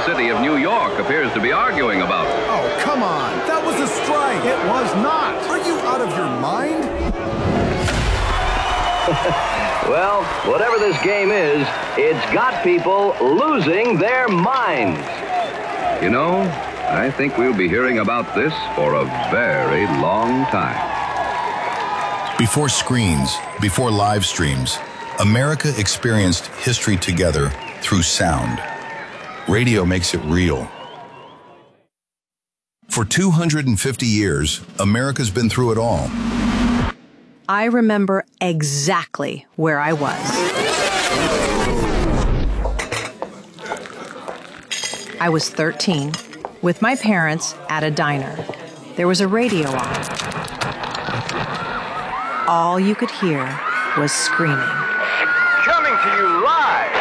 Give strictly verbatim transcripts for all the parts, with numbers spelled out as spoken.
city of New York appears to be arguing about. Oh, come on. That was a strike. It was not. Are you out of your mind? Well, whatever this game is, it's got people losing their minds. You know, I think we'll be hearing about this for a very long time. Before screens, before live streams, America experienced history together through sound. Radio makes it real. For two hundred fifty years, America's been through it all. I remember exactly where I was. I was thirteen, with my parents at a diner. There was a radio on. All you could hear was screaming. Coming to you live,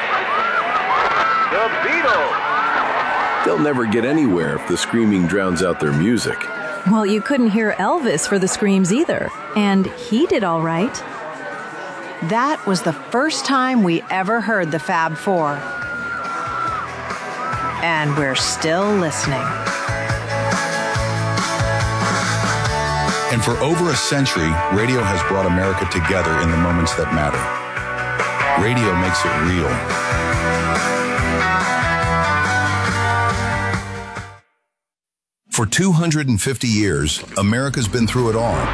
the Beatles. They'll never get anywhere if the screaming drowns out their music. Well, you couldn't hear Elvis for the screams either, and he did all right. That was the first time we ever heard the Fab Four. And we're still listening. And for over a century, radio has brought America together in the moments that matter. Radio makes it real. For two hundred fifty years, America's been through it all.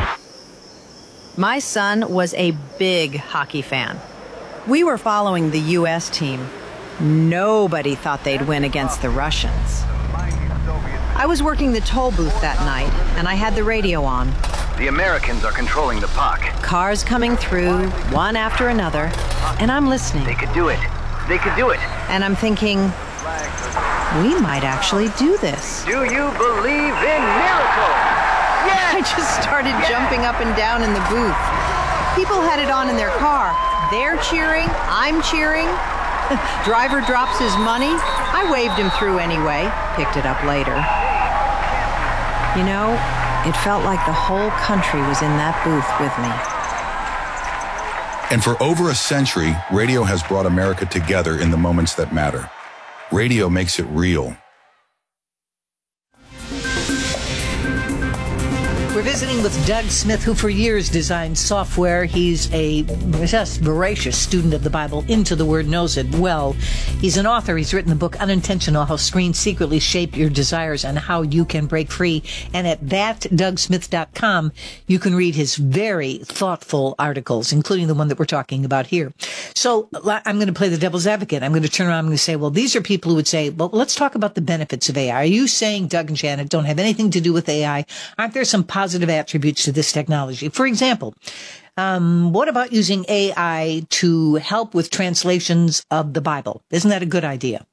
My son was a big hockey fan. We were following the U S team. Nobody thought they'd win against the Russians. I was working the toll booth that night, and I had the radio on. The Americans are controlling the puck. Cars coming through, one after another, and I'm listening. They could do it. They could do it. And I'm thinking, we might actually do this. Do you believe in miracles? I just started yes. jumping up and down in the booth. People had it on in their car. They're cheering, I'm cheering. Driver drops his money. I waved him through anyway, picked it up later. You know, it felt like the whole country was in that booth with me. And for over a century, radio has brought America together in the moments that matter. Radio makes it real. We're visiting with Doug Smith, who for years designed software. He's a just voracious student of the Bible, into the Word, knows it well. He's an author. He's written the book Unintentional, How Screens Secretly Shape Your Desires and How You Can Break Free. And at that doug smith dot com, you can read his very thoughtful articles, including the one that we're talking about here. So I'm going to play the devil's advocate. I'm going to turn around and I'm going to say, well, these are people who would say, well, let's talk about the benefits of A I. Are you saying Doug and Janet don't have anything to do with A I? Aren't there some positive positive attributes to this technology? For example, um, what about using A I to help with translations of the Bible? Isn't that a good idea?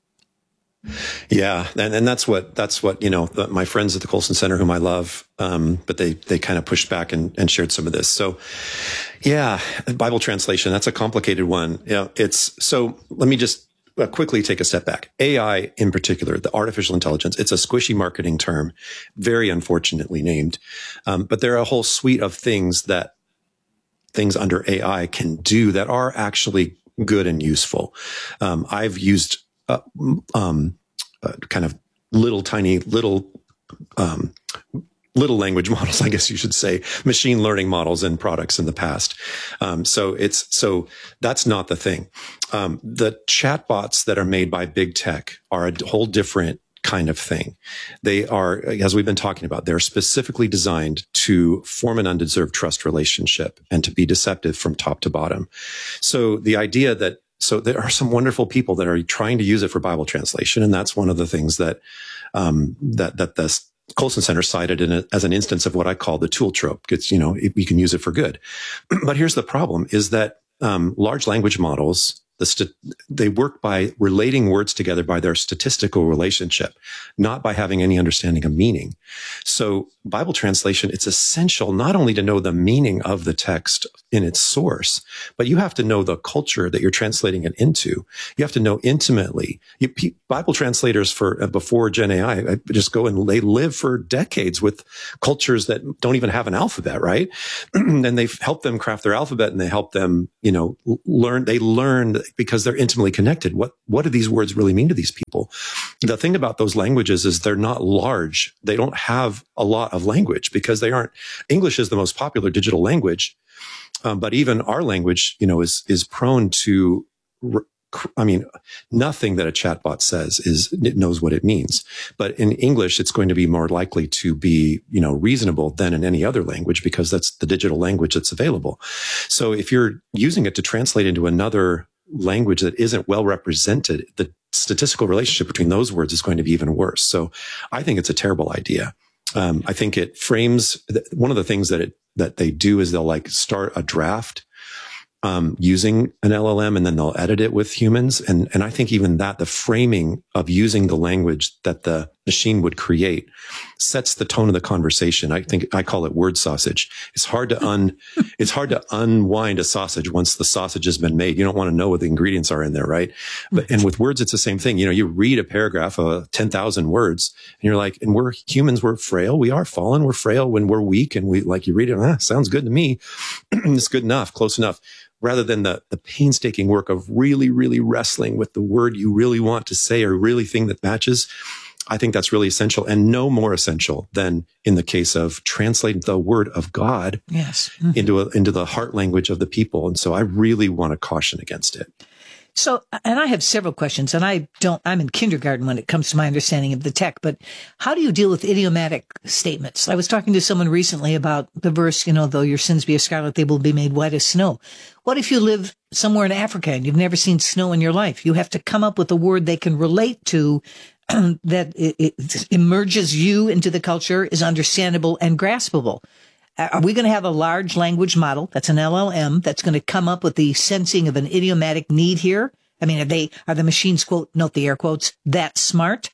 Yeah, and, and that's what that's what you know. The, my friends at the Colson Center, whom I love, um, but they they kind of pushed back and, and shared some of this. So, yeah, Bible translation, that's a complicated one. Yeah, it's so. Let me just Uh, quickly take a step back. A I in particular, the artificial intelligence, it's a squishy marketing term, very unfortunately named. Um, but there are a whole suite of things that things under A I can do that are actually good and useful. Um, I've used uh, um, uh, kind of little tiny little um, little language models, I guess you should say, machine learning models in products in the past. Um, so it's, so that's not the thing. Um, the chatbots that are made by big tech are a whole different kind of thing. They are, as we've been talking about, they're specifically designed to form an undeserved trust relationship and to be deceptive from top to bottom. So the idea that, so there are some wonderful people that are trying to use it for Bible translation. And that's one of the things that, um, that, that this, Colson Center cited in a, as an instance of what I call the tool trope. It's, you know, it, we can use it for good. But here's the problem is that, um, large language models, the st- they work by relating words together by their statistical relationship, not by having any understanding of meaning. So Bible translation, it's essential not only to know the meaning of the text in its source, but you have to know the culture that you're translating it into. You have to know intimately. You, Bible translators for uh, before Gen A I I just go and they live for decades with cultures that don't even have an alphabet, right? And they've helped them craft their alphabet and they help them, you know, learn. They learned because they're intimately connected. What, what do these words really mean to these people? The thing about those languages is they're not large. They don't have a lot of language because they aren't, English is the most popular digital language. Um, but even our language, you know, is, is prone to, I mean, nothing that a chatbot says is, it knows what it means. But in English, it's going to be more likely to be, you know, reasonable than in any other language because that's the digital language that's available. So if you're using it to translate into another language that isn't well represented, the statistical relationship between those words is going to be even worse. So I think it's a terrible idea. Um, I think it frames, one of the things that it, that they do is they'll like start a draft Um, using an L L M and then they'll edit it with humans. And, and I think even that, the framing of using the language that the machine would create sets the tone of the conversation. I think I call it word sausage. It's hard to un, it's hard to unwind a sausage once the sausage has been made. You don't want to know what the ingredients are in there, right? But, and with words, it's the same thing. You know, you read a paragraph of ten thousand words and you're like, and we're humans, we're frail. We are fallen. We're frail when we're weak. And we like, you read it, ah, sounds good to me. It's good enough, close enough. Rather than the, the painstaking work of really, really wrestling with the word you really want to say or really thing that matches. I think that's really essential and no more essential than in the case of translating the word of God yes. mm-hmm. into a, into the heart language of the people. And so I really want to caution against it. So, and I have several questions, and I don't, I'm in kindergarten when it comes to my understanding of the tech, but how do you deal with idiomatic statements? I was talking to someone recently about the verse, you know, though your sins be as scarlet, they will be made white as snow. What if you live somewhere in Africa and you've never seen snow in your life? You have to come up with a word they can relate to that it, it emerges you into the culture, is understandable and graspable. Are we going to have a large language model, that's an L L M, that's going to come up with the sensing of an idiomatic need here? I mean, are they, are the machines, quote, note the air quotes, that smart?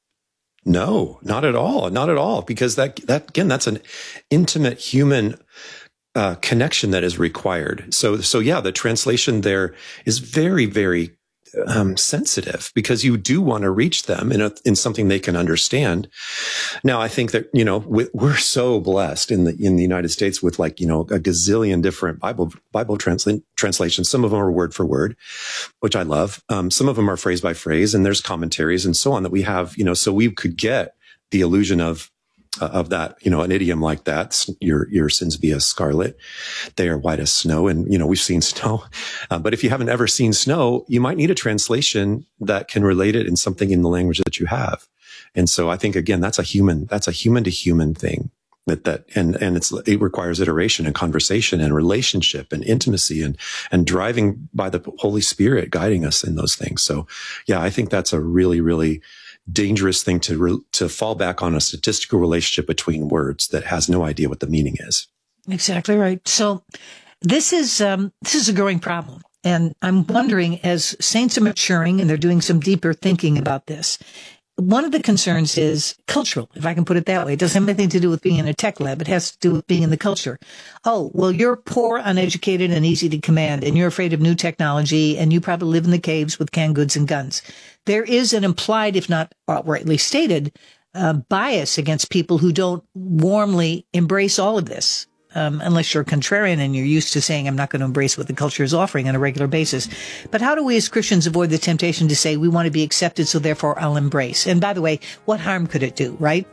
No, not at all. Not at all. Because that, that, again, that's an intimate human uh, connection that is required. So, so yeah, the translation there is very, very Um, sensitive because you do want to reach them in a, in something they can understand. Now, I think that, you know, we, we're so blessed in the, in the United States with like, you know, a gazillion different Bible, Bible transla- translations. Some of them are word for word, which I love. Um, some of them are phrase by phrase and there's commentaries and so on that we have, you know, so we could get the illusion of, uh, of that, you know, an idiom like that. Your, your sins be as scarlet. They are white as snow. And, you know, we've seen snow. Uh, but if you haven't ever seen snow, you might need a translation that can relate it in something in the language that you have. And so I think, again, that's a human, that's a human to human thing that, that, and, and it's, it requires iteration and conversation and relationship and intimacy and, and driving by the Holy Spirit guiding us in those things. So yeah, I think that's a really, really dangerous thing to re- to fall back on a statistical relationship between words that has no idea what the meaning is. Exactly right. So this is um, this is a growing problem, and I'm wondering, as saints are maturing and they're doing some deeper thinking about this, one of the concerns is cultural, if I can put it that way. It doesn't have anything to do with being in a tech lab. It has to do with being in the culture. Oh, well, you're poor, uneducated, and easy to command, and you're afraid of new technology, and you probably live in the caves with canned goods and guns. There is an implied, if not outrightly stated, uh, bias against people who don't warmly embrace all of this. Um, unless you're a contrarian and you're used to saying, I'm not going to embrace what the culture is offering on a regular basis. But how do we as Christians avoid the temptation to say we want to be accepted, so therefore I'll embrace? And by the way, what harm could it do, right?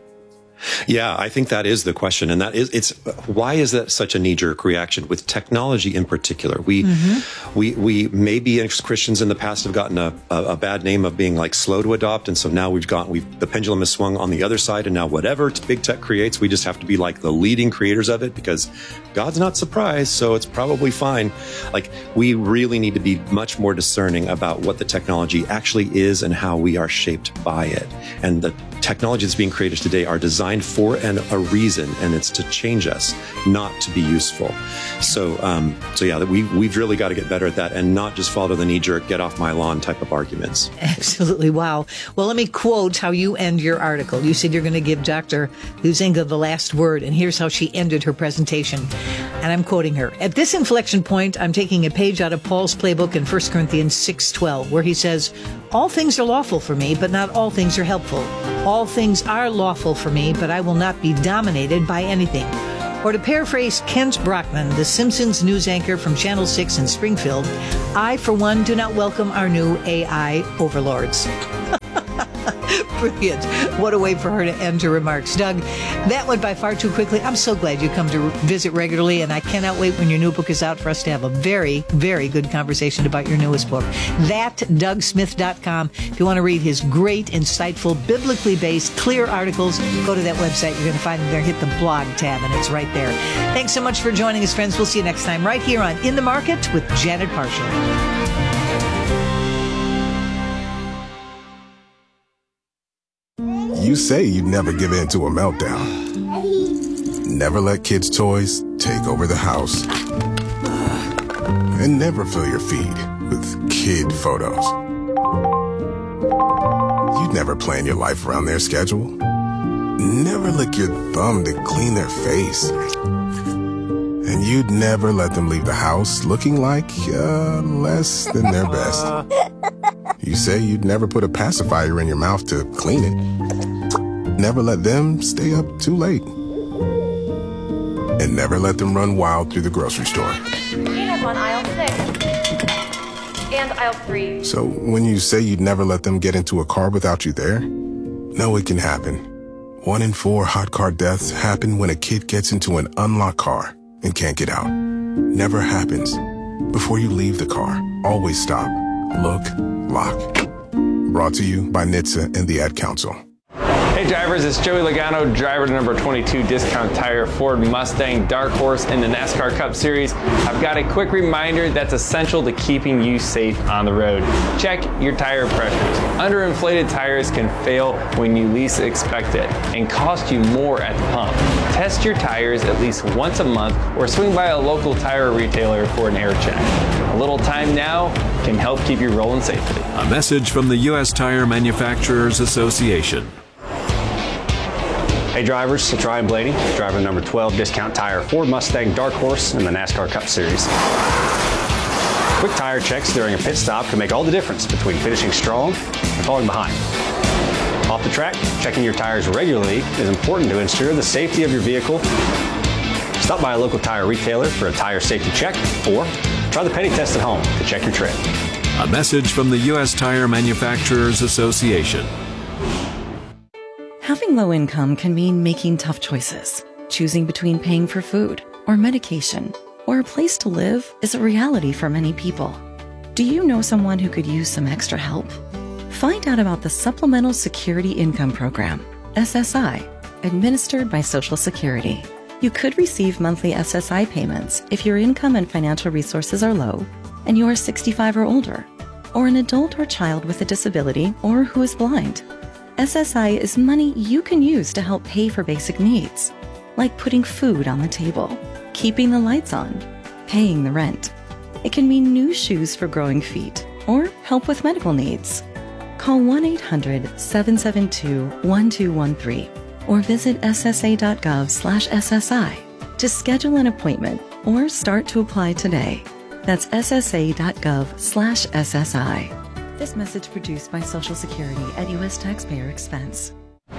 Yeah, I think that is the question. And that is, it's, why is that such a knee-jerk reaction with technology in particular? We, mm-hmm. we, we maybe as Christians in the past have gotten a, a, a bad name of being like slow to adopt. And so now we've gotten, we've, the pendulum has swung on the other side. And now whatever big tech creates, we just have to be like the leading creators of it because God's not surprised. So it's probably fine. Like we really need to be much more discerning about what the technology actually is and how we are shaped by it. And the technology that's being created today are designed for an, a reason, and it's to change us, not to be useful. So, um, so yeah, we, we've really got to get better at that and not just fall to the knee-jerk, get off my lawn type of arguments. Absolutely. Wow. Well, let me quote how you end your article. You said you're going to give Doctor Huizenga the last word, and here's how she ended her presentation. And I'm quoting her. At this inflection point, I'm taking a page out of Paul's playbook in First Corinthians six twelve, where he says, all things are lawful for me, but not all things are helpful. All things are lawful for me, but I will not be dominated by anything. Or to paraphrase Kent Brockman, the Simpsons news anchor from Channel six in Springfield, I, for one, do not welcome our new A I overlords. Brilliant. What a way for her to end her remarks. Doug, that went by far too quickly. I'm so glad you come to visit regularly, and I cannot wait when your new book is out for us to have a very, very good conversation about your newest book. that doug smith dot com. If you want to read his great, insightful, biblically based, clear articles, go to that website. You're going to find them there. Hit the blog tab, and it's right there. Thanks so much for joining us, friends. We'll see you next time right here on In the Market with Janet Parshall. You say you'd never give in to a meltdown. Never let kids' toys take over the house. And never fill your feed with kid photos. You'd never plan your life around their schedule. Never lick your thumb to clean their face. And you'd never let them leave the house looking like uh, less than their best. You say you'd never put a pacifier in your mouth to clean it. Never let them stay up too late. And never let them run wild through the grocery store. Peanuts on aisle six. And aisle three. So when you say you'd never let them get into a car without you there, no, it can happen. One in four hot car deaths happen when a kid gets into an unlocked car and can't get out. Never happens. Before you leave the car, always stop, look, lock. Brought to you by N H T S A and the Ad Council. Hey drivers, it's Joey Logano, driver number twenty-two Discount Tire Ford Mustang Dark Horse in the NASCAR Cup Series. I've got a quick reminder that's essential to keeping you safe on the road. Check your tire pressures. Underinflated tires can fail when you least expect it and cost you more at the pump. Test your tires at least once a month or swing by a local tire retailer for an air check. A little time now can help keep you rolling safely. A message from the U S Tire Manufacturers Association. Hey drivers, it's Ryan Blaney, driver number twelve Discount Tire Ford Mustang Dark Horse in the NASCAR Cup Series. Quick tire checks during a pit stop can make all the difference between finishing strong and falling behind. Off the track, checking your tires regularly is important to ensure the safety of your vehicle. Stop by a local tire retailer for a tire safety check or try the penny test at home to check your tread. A message from the U S Tire Manufacturers Association. Having low income can mean making tough choices. Choosing between paying for food or medication or a place to live is a reality for many people. Do you know someone who could use some extra help? Find out about the Supplemental Security Income Program, S S I, administered by Social Security. You could receive monthly S S I payments if your income and financial resources are low and you are sixty-five or older, or an adult or child with a disability or who is blind. S S I is money you can use to help pay for basic needs, like putting food on the table, keeping the lights on, paying the rent. It can mean new shoes for growing feet or help with medical needs. Call one eight hundred, seven seven two, one two one three or visit S S A dot gov slash S S I to schedule an appointment or start to apply today. That's S S A dot gov slash S S I. This message produced by Social Security at U S taxpayer expense.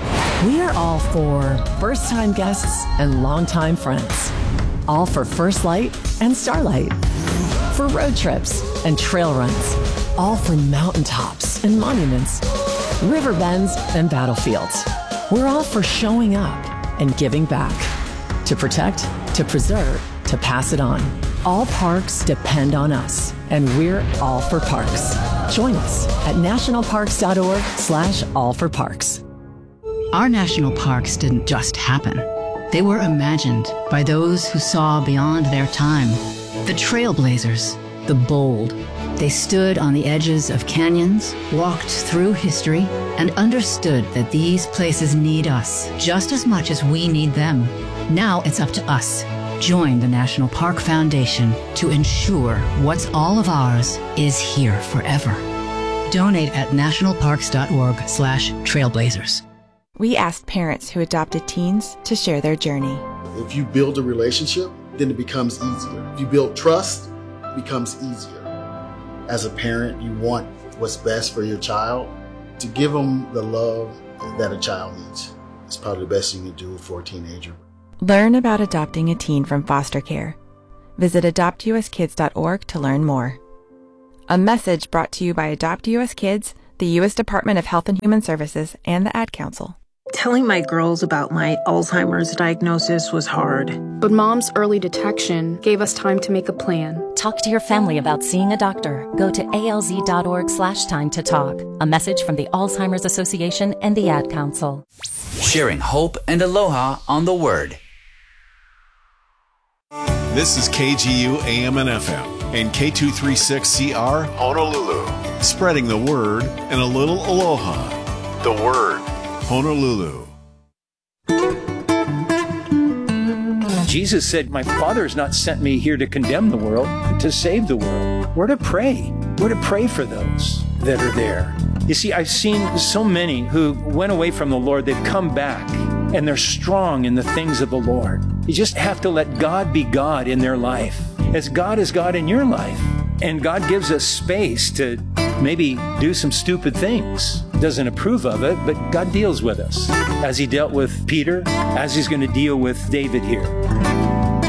We are all for first-time guests and longtime friends. All for First Light and Starlight. For road trips and trail runs. All for mountaintops and monuments, river bends and battlefields. We're all for showing up and giving back. To protect, to preserve, to pass it on. All parks depend on us, and we're all for parks. Join us at nationalparks.org slash all for parks. Our national parks didn't just happen. They were imagined by those who saw beyond their time. The trailblazers, the bold. They stood on the edges of canyons, walked through history, and understood that these places need us just as much as we need them. Now it's up to us. Join the National Park Foundation to ensure what's all of ours is here forever. Donate at nationalparks.org slash trailblazers. We asked parents who adopted teens to share their journey. If you build a relationship, then it becomes easier. If you build trust, it becomes easier. As a parent, you want what's best for your child. To give them the love that a child needs. It's probably the best you can do for a teenager. Learn about adopting a teen from foster care. Visit adopt u s kids dot org to learn more. A message brought to you by Adopt U S Kids, the U S Department of Health and Human Services, and the Ad Council. Telling my girls about my Alzheimer's diagnosis was hard. But Mom's early detection gave us time to make a plan. Talk to your family about seeing a doctor. Go to A L Z dot org slash time to talk. A message from the Alzheimer's Association and the Ad Council. Sharing hope and aloha on the Word. This is K G U A M and F M and K two thirty-six C R Honolulu. Spreading the word and a little aloha. The Word. Honolulu. Jesus said, my Father has not sent me here to condemn the world, but to save the world. We're to pray. We're to pray for those that are there. You see, I've seen so many who went away from the Lord, they've come back, and they're strong in the things of the Lord. You just have to let God be God in their life, as God is God in your life. And God gives us space to maybe do some stupid things. Doesn't approve of it, but God deals with us, as he dealt with Peter, as he's going to deal with David here.